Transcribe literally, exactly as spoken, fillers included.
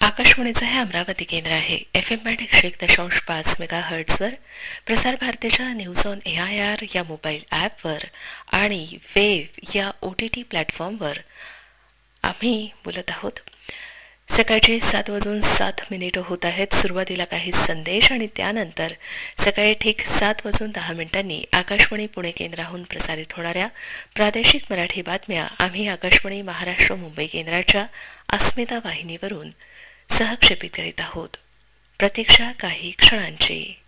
आकाशवाणीचं हे अमरावती केंद्र आहे. एफ एम बँड एकशे एक दशांश पाच मेगा हर्ट्सवर, प्रसार भारतीच्या news on A I R या मोबाईल ॲपवर आणि वेव्ह या ओ टी टी प्लॅटफॉर्मवर आम्ही बोलत आहोत. सकाळचे सात वाजून सात मिनिटं होत आहेत. सुरुवातीला काही संदेश आणि त्यानंतर सकाळी ठीक सात वाजून दहा मिनिटांनी आकाशवाणी पुणे केंद्राहून प्रसारित होणाऱ्या प्रादेशिक मराठी बातम्या आम्ही आकाशवाणी महाराष्ट्र मुंबई केंद्राच्या अस्मिता वाहिनीवरून सहक्षेपित करीत आहोत. प्रतीक्षा काही क्षणांची.